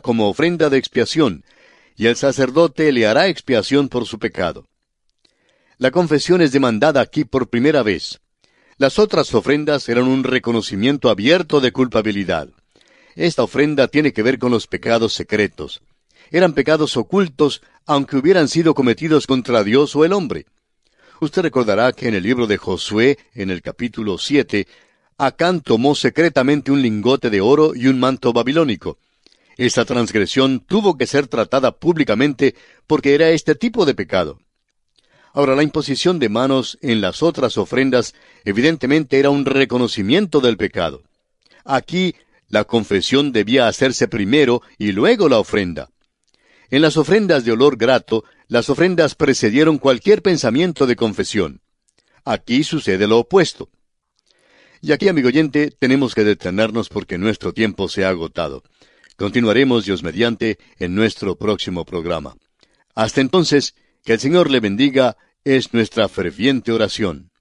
como ofrenda de expiación, y el sacerdote le hará expiación por su pecado. La confesión es demandada aquí por primera vez. Las otras ofrendas eran un reconocimiento abierto de culpabilidad. Esta ofrenda tiene que ver con los pecados secretos. Eran pecados ocultos, aunque hubieran sido cometidos contra Dios o el hombre. Usted recordará que en el libro de Josué, en el capítulo 7, Acán tomó secretamente un lingote de oro y un manto babilónico. Esta transgresión tuvo que ser tratada públicamente porque era este tipo de pecado. Ahora, la imposición de manos en las otras ofrendas evidentemente era un reconocimiento del pecado. Aquí, la confesión debía hacerse primero y luego la ofrenda. En las ofrendas de olor grato, las ofrendas precedieron cualquier pensamiento de confesión. Aquí sucede lo opuesto. Y aquí, amigo oyente, tenemos que detenernos porque nuestro tiempo se ha agotado. Continuaremos, Dios mediante, en nuestro próximo programa. Hasta entonces, que el Señor le bendiga, es nuestra ferviente oración.